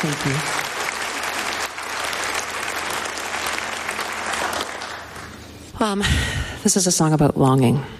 Thank you. This is a song about longing.